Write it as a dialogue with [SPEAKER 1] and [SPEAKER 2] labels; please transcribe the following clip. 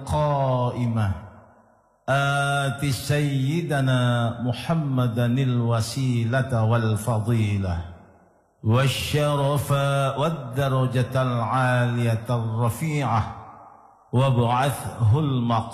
[SPEAKER 1] قائمة آت سيدنا محمدا الوسيلة والفضيلة والشرف والدرجة العالية الرفيعة وابعثه المقام